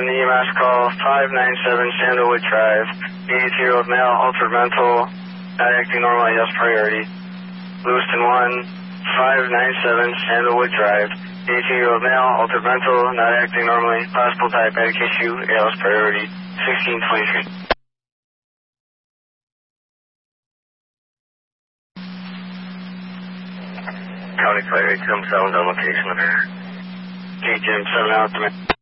EMS call 597 Sandalwood Drive. 82-year-old male, altered mental, not acting normal, yes, priority. Lewiston 1, 597 Sandalwood Drive. 82-year-old male, altered mental, not acting normally, possible diabetic issue, ALS priority, 1623. County Fire 8 comes down on location of error. Jim 7 out.